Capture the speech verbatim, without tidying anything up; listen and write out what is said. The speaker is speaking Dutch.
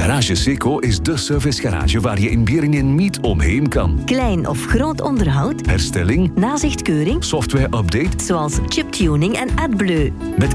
Garage Seco is de servicegarage waar je in Beringen niet omheen kan. Klein of groot onderhoud, Herstelling, nazichtkeuring, software-update, zoals chiptuning en AdBleu. met